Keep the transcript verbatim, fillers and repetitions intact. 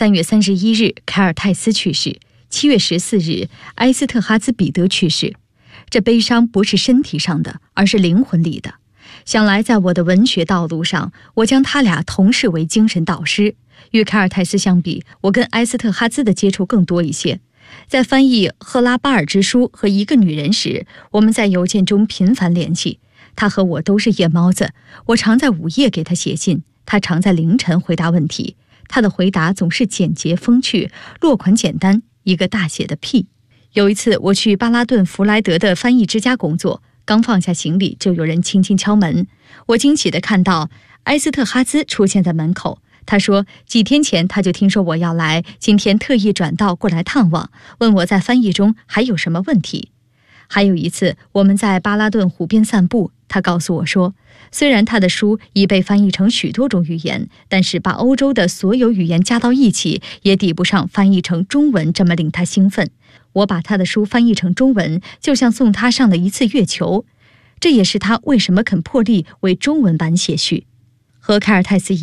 三月三十一日，凯尔泰斯去世；七月十四日，埃斯特哈兹彼得去世。这悲伤不是身体上的，而是灵魂里的。想来在我的文学道路上，我将他俩同视为精神导师。与凯尔泰斯相比，我跟埃斯特哈兹的接触更多一些。在翻译《赫拉巴尔之书》和《一个女人》时，我们在邮件中频繁联系。他和我都是夜猫子，我常在午夜给他写信，他常在凌晨回答问题。他的回答总是简洁风趣，落款简单，一个大写的 P。 有一次我去巴拉顿弗莱德的翻译之家工作，刚放下行李，就有人轻轻敲门。我惊喜地看到埃斯特哈兹出现在门口。他说几天前他就听说我要来，今天特意转道过来探望，问我在翻译中还有什么问题。还有一次我们在巴拉顿湖边散步，他告诉我说，虽然他的书已被翻译成许多种语言，但是把欧洲的所有语言加到一起，也抵不上翻译成中文这么令他兴奋。我把他的书翻译成中文，就像送他上了一次月球。这也是他为什么肯破例为中文版写序。和凯尔泰斯一样，